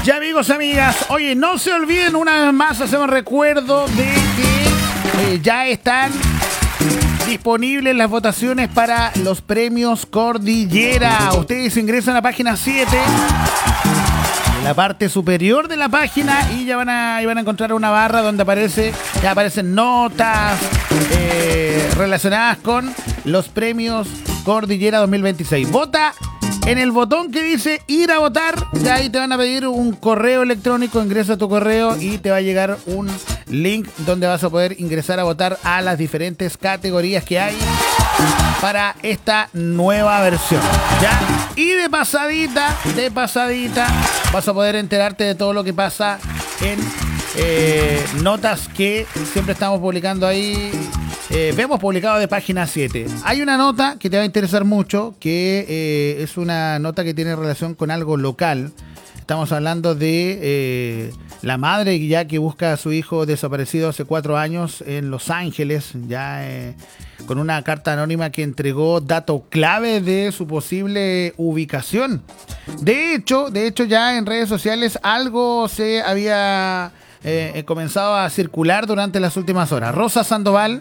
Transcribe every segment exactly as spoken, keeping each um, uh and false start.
Ya amigos, amigas, oye, no se olviden, una vez más hacemos recuerdo de que eh, ya están disponibles las votaciones para los premios Cordillera. Ustedes ingresan a la página siete, en la parte superior de la página, y ya van a, y van a encontrar una barra donde aparece, ya aparecen notas eh, relacionadas con los premios Cordillera dos mil veintiséis. Vota en el botón que dice ir a votar. Ya ahí te van a pedir un correo electrónico, ingresa tu correo y te va a llegar un link donde vas a poder ingresar a votar a las diferentes categorías que hay para esta nueva versión, ¿ya? Y de pasadita, de pasadita, vas a poder enterarte de todo lo que pasa en eh, notas que siempre estamos publicando ahí. Eh, vemos publicado de página siete. Hay una nota que te va a interesar mucho, que eh, es una nota que tiene relación con algo local. Estamos hablando de eh, la madre ya que busca a su hijo desaparecido hace cuatro años en Los Ángeles, ya eh, con una carta anónima que entregó datos clave de su posible ubicación. De hecho, de hecho ya en redes sociales algo se había eh, comenzado a circular durante las últimas horas. Rosa Sandoval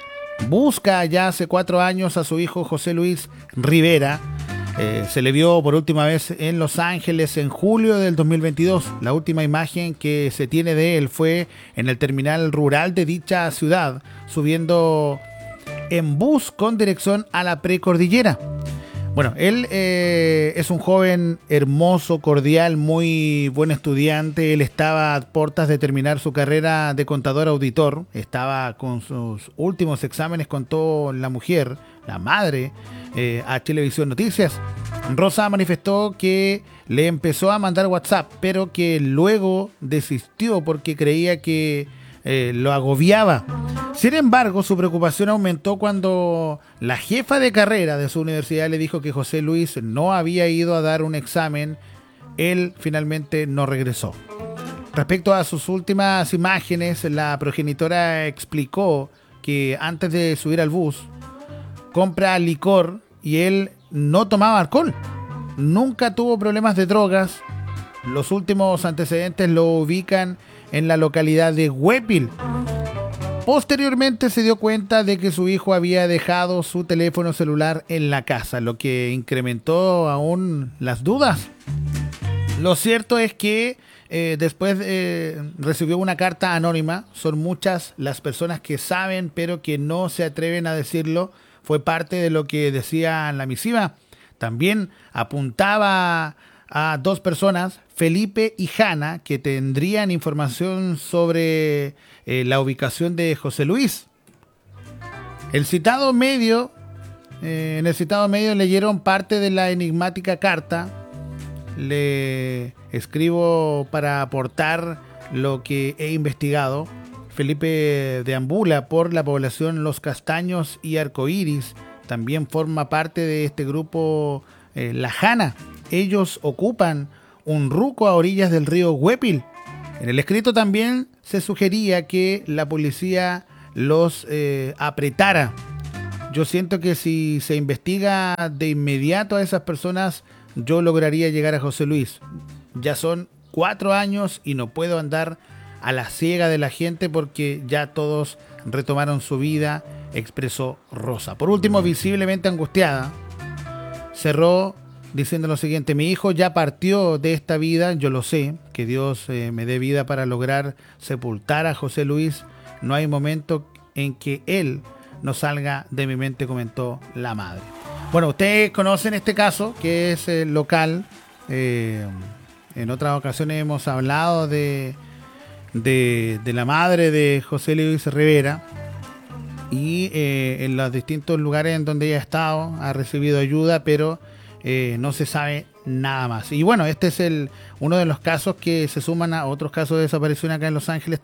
busca ya hace cuatro años a su hijo José Luis Rivera. Eh, se le vio por última vez en Los Ángeles en julio del dos mil veintidós. La última imagen que se tiene de él fue en el terminal rural de dicha ciudad, subiendo en bus con dirección a la precordillera. Bueno, él eh, es un joven hermoso, cordial, muy buen estudiante. Él estaba a puertas de terminar su carrera de contador auditor. Estaba con sus últimos exámenes, contó la mujer, la madre, eh, a Televisión Noticias. Rosa manifestó que le empezó a mandar WhatsApp, pero que luego desistió porque creía que eh, lo agobiaba. Sin embargo, su preocupación aumentó cuando la jefa de carrera de su universidad le dijo que José Luis no había ido a dar un examen. Él finalmente no regresó. Respecto a sus últimas imágenes, la progenitora explicó que antes de subir al bus, compra licor y él no tomaba alcohol. Nunca tuvo problemas de drogas. Los últimos antecedentes lo ubican en la localidad de Huépil. Posteriormente se dio cuenta de que su hijo había dejado su teléfono celular en la casa, lo que incrementó aún las dudas. Lo cierto es que eh, después eh, recibió una carta anónima. Son muchas las personas que saben, pero que no se atreven a decirlo. Fue parte de lo que decía la misiva. También apuntaba a dos personas, Felipe y Hanna, que tendrían información sobre eh, la ubicación de José Luis. El citado medio, eh, en el citado medio leyeron parte de la enigmática carta. Le escribo para aportar lo que he investigado. Felipe deambula por la población Los Castaños y Arcoíris. También forma parte de este grupo eh, La Hanna. Ellos ocupan un ruco a orillas del río Huépil. En el escrito también se sugería que la policía los eh, apretara. Yo siento que si se investiga de inmediato a esas personas, yo lograría llegar a José Luis. Ya son cuatro años y no puedo andar a la ciega de la gente porque ya todos retomaron su vida, expresó Rosa. Por último, visiblemente angustiada, cerró diciendo lo siguiente: mi hijo ya partió de esta vida, yo lo sé, que Dios eh, me dé vida para lograr sepultar a José Luis. No hay momento en que él no salga de mi mente, comentó la madre. Bueno, ustedes conocen este caso, que es eh, local. Eh, en otras ocasiones hemos hablado de, de, de la madre de José Luis Rivera. Y eh, en los distintos lugares en donde ella ha estado, ha recibido ayuda, pero Eh, no se sabe nada más. Y bueno, este es el uno de los casos que se suman a otros casos de desaparición acá en Los Ángeles,